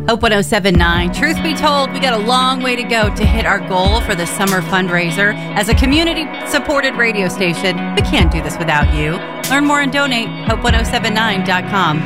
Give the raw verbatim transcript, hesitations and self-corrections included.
Hope one oh seven point nine. Truth be told, we got a long way to go to hit our goal for the summer fundraiser. As a community-supported radio station, we can't do this without you. Learn more and donate. hope one oh seven nine dot com.